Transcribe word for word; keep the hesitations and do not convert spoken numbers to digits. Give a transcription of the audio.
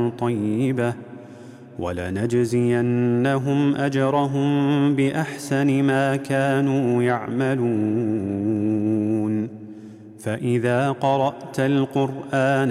طيبة ولنجزينهم أجرهم بأحسن ما كانوا يعملون. فإذا قرأت القرآن